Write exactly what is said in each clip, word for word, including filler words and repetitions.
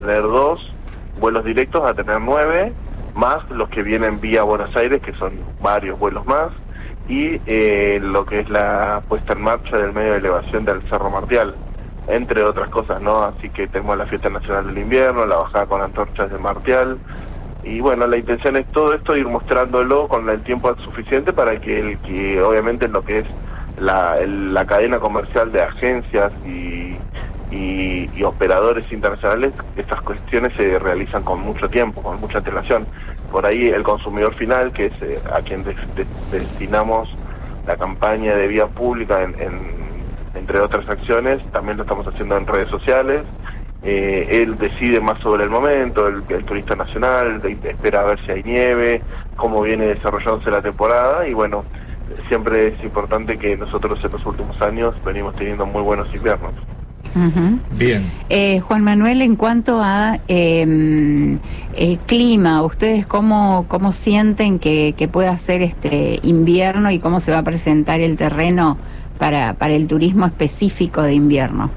tener dos vuelos directos a tener nueve, más los que vienen vía Buenos Aires, que son varios vuelos más, y eh, lo que es la puesta en marcha del medio de elevación del Cerro Martial, entre otras cosas, ¿no? Así que tenemos la Fiesta Nacional del Invierno, la bajada con antorchas de Martial, y bueno, la intención es todo esto ir mostrándolo con el tiempo suficiente para que el que obviamente lo que es la, el, la cadena comercial de agencias y, y, y operadores internacionales, estas cuestiones se realizan con mucho tiempo, con mucha antelación. Por ahí el consumidor final, que es eh, a quien de, de, destinamos la campaña de vía pública, en, en, entre otras acciones, también lo estamos haciendo en redes sociales. Eh, él decide más sobre el momento, el, el turista nacional, de, espera a ver si hay nieve, cómo viene desarrollándose la temporada, y bueno, siempre es importante que nosotros en los últimos años venimos teniendo muy buenos inviernos. Uh-huh. Bien. Eh, Juan Manuel, en cuanto a eh, el clima, ¿ustedes cómo, cómo sienten que, que pueda ser este invierno y cómo se va a presentar el terreno para, para el turismo específico de invierno?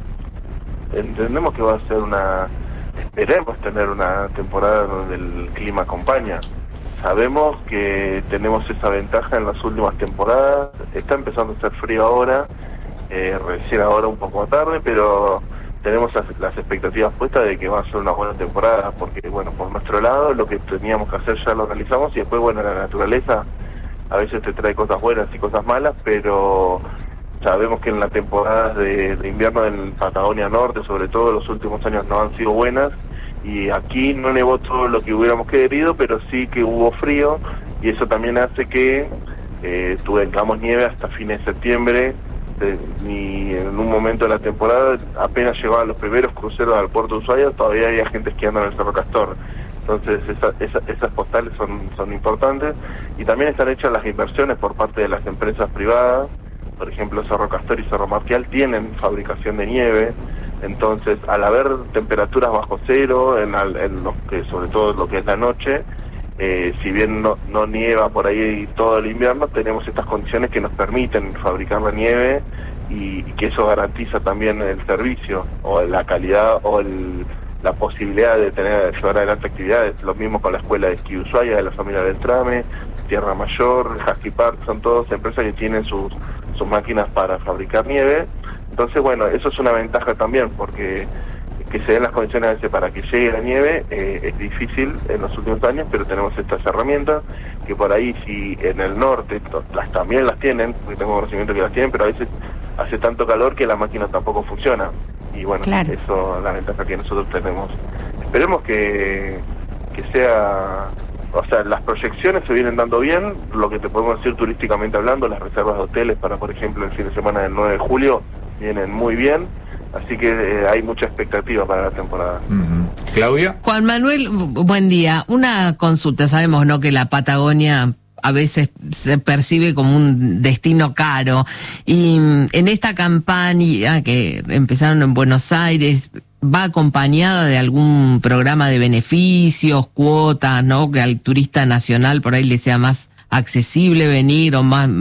Entendemos que va a ser una, esperemos tener una temporada donde el clima acompaña. Sabemos que tenemos esa ventaja en las últimas temporadas, está empezando a hacer frío ahora, eh, recién ahora un poco tarde, pero tenemos las, las expectativas puestas de que va a ser una buena temporada, porque bueno, por nuestro lado lo que teníamos que hacer ya lo realizamos, y después bueno, la naturaleza a veces te trae cosas buenas y cosas malas, pero sabemos que en las temporadas de, de invierno en Patagonia Norte, sobre todo, los últimos años no han sido buenas, y aquí no nevó todo lo que hubiéramos querido, pero sí que hubo frío, y eso también hace que eh, tengamos nieve hasta fines de septiembre, de, y en un momento de la temporada, apenas llegaban los primeros cruceros al puerto de Ushuaia, todavía había gente esquiando en el Cerro Castor. Entonces esa, esa, esas postales son, son importantes, y también están hechas las inversiones por parte de las empresas privadas. Por ejemplo, Cerro Castor y Cerro Martial tienen fabricación de nieve, entonces al haber temperaturas bajo cero, en, en lo que, sobre todo lo que es la noche, eh, si bien no, no nieva por ahí todo el invierno, tenemos estas condiciones que nos permiten fabricar la nieve, y, y que eso garantiza también el servicio, o la calidad, o el, la posibilidad de tener de llevar adelante actividades. Lo mismo con la Escuela de Esquí Ushuaia, de la familia Beltrame, Tierra Mayor, Husky Park, son todas empresas que tienen sus sus máquinas para fabricar nieve. Entonces bueno, eso es una ventaja también, porque que se den las condiciones a veces para que llegue la nieve eh, es difícil en los últimos años, pero tenemos estas herramientas que por ahí, si en el norte las también las tienen, porque tengo conocimiento que las tienen, pero a veces hace tanto calor que la máquina tampoco funciona, y bueno, claro, eso es la ventaja que nosotros tenemos. Esperemos que, que sea... O sea, las proyecciones se vienen dando bien, lo que te podemos decir turísticamente hablando, las reservas de hoteles para, por ejemplo, el fin de semana del nueve de julio, vienen muy bien, así que eh, hay mucha expectativa para la temporada. Uh-huh. ¿Claudia? Juan Manuel, buen día. Una consulta, sabemos, ¿no?, que la Patagonia a veces se percibe como un destino caro, y en esta campaña que empezaron en Buenos Aires, ¿va acompañada de algún programa de beneficios, cuotas, ¿no?, que al turista nacional por ahí le sea más accesible venir, o más,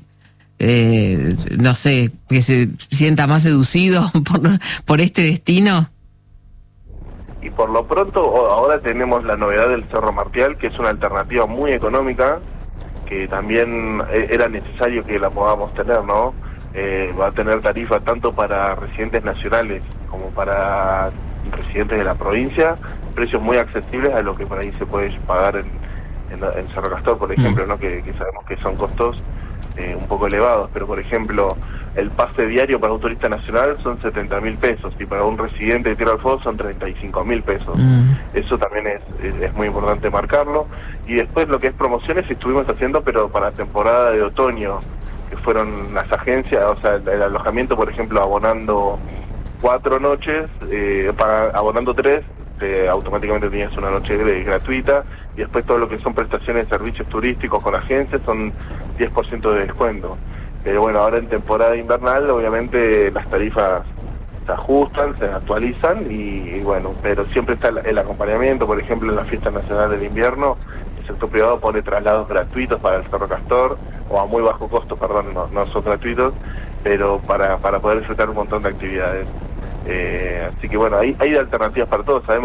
eh, no sé, que se sienta más seducido por, por este destino? Y por lo pronto, ahora tenemos la novedad del Cerro Martial, que es una alternativa muy económica, que también era necesario que la podamos tener, ¿no? Eh, va a tener tarifa tanto para residentes nacionales como para residentes de la provincia, precios muy accesibles a lo que por ahí se puede pagar en, en, en Cerro Castor, por ejemplo, ¿no? que, que sabemos que son costos eh, un poco elevados, pero por ejemplo el pase diario para un turista nacional son setenta mil pesos, y para un residente de Tierra del Fuego son treinta y cinco mil pesos. Mm. Eso también es, es, es muy importante marcarlo. Y después lo que es promociones estuvimos haciendo, pero para temporada de otoño, que fueron las agencias, o sea, el alojamiento, por ejemplo, abonando cuatro noches, eh, para, abonando tres, eh, automáticamente tenías una noche gratuita, y después todo lo que son prestaciones de servicios turísticos con agencias son diez por ciento de descuento. Pero bueno, ahora en temporada invernal, obviamente las tarifas se ajustan, se actualizan, y, y bueno, pero siempre está el, el acompañamiento. Por ejemplo, en la Fiesta Nacional del Invierno, el sector privado pone traslados gratuitos para el Cerro Castor, o a muy bajo costo, perdón, no, no son gratuitos, pero para, para poder disfrutar un montón de actividades. Eh, así que bueno, hay, hay alternativas para todos. Sabemos